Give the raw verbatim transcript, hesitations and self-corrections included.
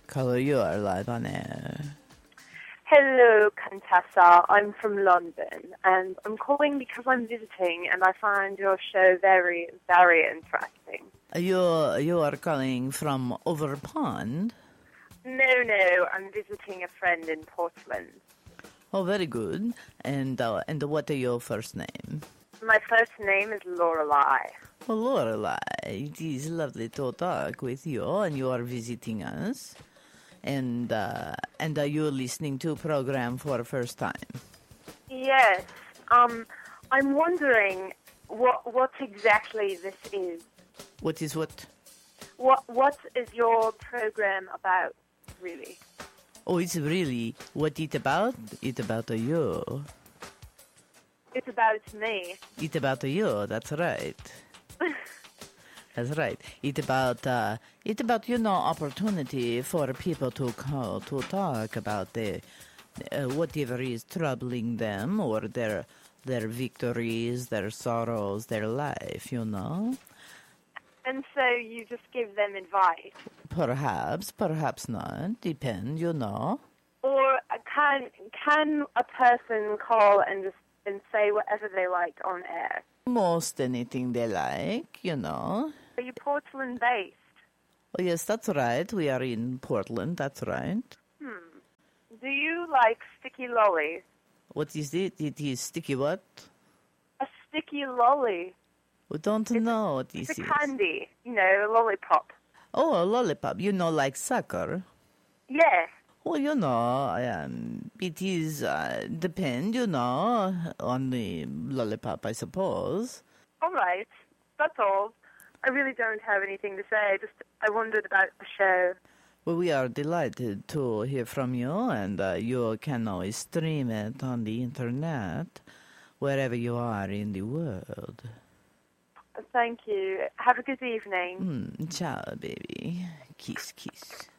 Caller, you are live on air. Hello, Contessa. I'm from London, and I'm calling because I'm visiting, and I find your show very, very interesting. You you are calling from over pond? No, no, I'm visiting a friend in Portland. Oh, very good. And uh, and what are your first name? My first name is Lorelei. Well, Lorelei, it is lovely to talk with you, and you are visiting us. And uh, and are you listening to a program for the first time? Yes. Um, I'm wondering what what exactly this is. What is what? What what is your program about, really? Oh, it's really what it about? It about you. It's about me. It about you. That's right. That's right. It about uh, it about you know opportunity for people to call to talk about the uh, whatever is troubling them or their their victories, their sorrows, their life. You know. And so you just give them advice. Perhaps, perhaps not. Depend. You know. Or can can a person call and just and say whatever they like on air? Most anything they like. You know. Are you Portland based? Oh yes, that's right. We are in Portland. That's right. Hmm. Do you like sticky lollies? What is it? It is sticky what? A sticky lolly. We don't It's, know what it's this a is. candy, you know, a lollipop. Oh, a lollipop. You know, like sucker. Yeah. Well, you know, um, it is, uh, depend, you know, on the lollipop, I suppose. All right. That's all. I really don't have anything to say. Just I wondered about the show. Well, we are delighted to hear from you, and uh, you can always stream it on the internet wherever you are in the world. Thank you. Have a good evening. Mm, ciao, baby. Kiss, kiss.